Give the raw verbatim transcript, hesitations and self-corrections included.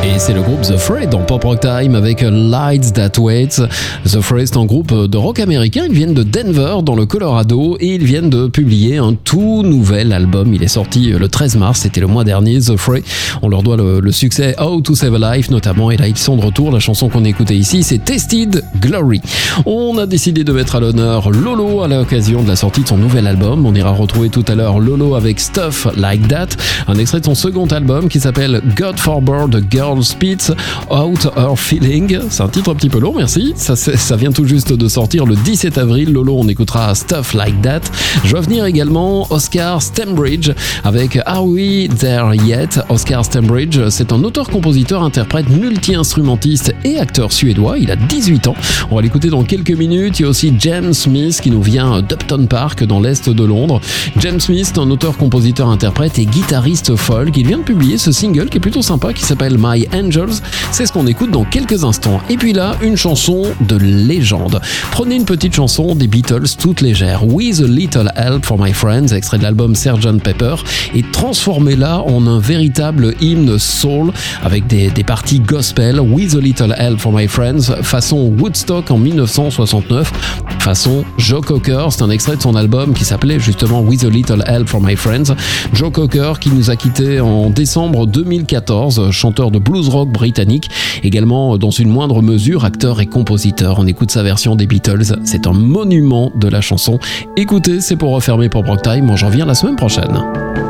Et c'est le groupe The Fray dans Pop Rock Time avec Lights That Wait. The Fray, c'est un groupe de rock américain. Ils viennent de Denver dans le Colorado et ils viennent de publier un tout nouvel album. Il est sorti le treize mars, c'était le mois dernier. The Fray, on leur doit le, le succès How to Save a Life notamment. Et là, ils sont de retour. La chanson qu'on écoutait ici, c'est Tasted Glory. On a décidé de mettre à l'honneur Lolo à l'occasion de la sortie de son nouvel album. On ira retrouver tout à l'heure Lolo avec Stuff Like That, un extrait de son second album qui s'appelle God Forbid the Girl Spits Out Her Feeling. C'est un titre un petit peu long, merci. Ça, ça vient tout juste de sortir le dix-sept avril. Lolo, on écoutera Stuff Like That. Je vais venir également Oscar Stembridge avec Are We There Yet? Oscar Stembridge, c'est un auteur-compositeur, interprète, multi-instrumentiste et acteur suédois. Il a dix-huit ans. On va l'écouter dans quelques minutes. Il y a aussi James Smith qui nous vient d'Upton Park dans l'est de Londres. James Smith, un auteur-compositeur, interprète et guitariste folk. Il vient de publier ce single qui est plutôt sympa qui s'appelle My Angels. C'est ce qu'on écoute dans quelques instants. Et puis là, une chanson de légende. Prenez une petite chanson des Beatles toute légère, With a Little Help for My Friends, extrait de l'album sergeant Pepper, et transformez-la en un véritable hymne soul avec des, des parties gospel. With a Little Help for My Friends, façon Woodstock en dix-neuf cent soixante-neuf, façon Joe Cocker. C'est un extrait de son album qui s'appelait justement With a Little Help for My Friends. Joe Cocker qui nous a quittés en décembre deux mille quatorze, chanteur de blues rock britannique, également dans une moindre mesure acteur et compositeur. On écoute sa version des Beatles, c'est un monument de la chanson. Écoutez, c'est pour refermer Pop Rock Time. Moi j'en reviens la semaine prochaine.